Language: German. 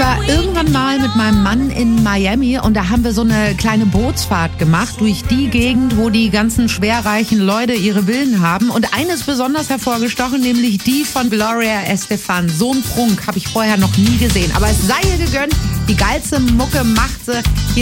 war irgendwann mal mit meinem Mann in Miami und da haben wir so eine kleine Bootsfahrt gemacht durch die Gegend, wo die ganzen schwerreichen Leute ihre Villen haben. Und eine ist besonders hervorgestochen, nämlich die von Gloria Estefan. So einen Prunk habe ich vorher noch nie gesehen. Aber es sei ihr gegönnt, die geilste Mucke macht sie. Hier